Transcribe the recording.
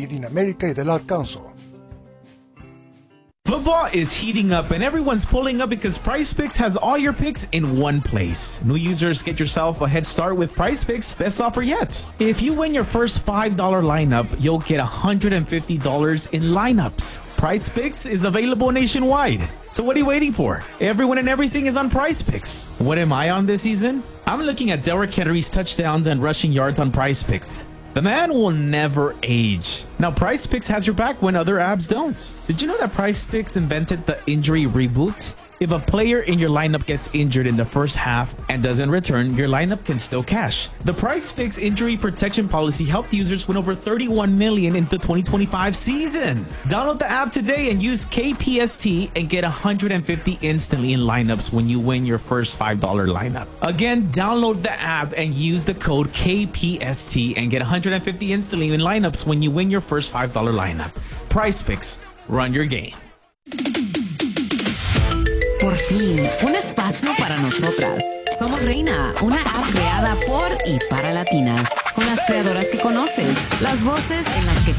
Feeding America y del Arkansas. Football is heating up and everyone's pulling up because PrizePicks has all your picks in one place. New users, get yourself a head start with PrizePicks. Best offer yet. If you win your first $5 lineup, you'll get $150 in lineups. PrizePicks is available nationwide. So what are you waiting for? Everyone and everything is on PrizePicks. What am I on this season? I'm looking at Derrick Henry's touchdowns and rushing yards on PrizePicks. The man will never age. Now, PrizePicks has your back when other apps don't. Did you know that PrizePicks invented the injury reboot? If a player in your lineup gets injured in the first half and doesn't return, your lineup can still cash. The PrizePicks injury protection policy helped users win over $31 million in the 2025 season. Download the app today and use KPST and get $150 instantly in lineups when you win your first $5 lineup. Again, download the app and use the code KPST and get $150 instantly in lineups when you win your first $5 lineup. PrizePicks, run your game. Por fin, un espacio para nosotras. Somos Reina, una app creada por y para latinas. Con las creadoras que conoces, las voces en las que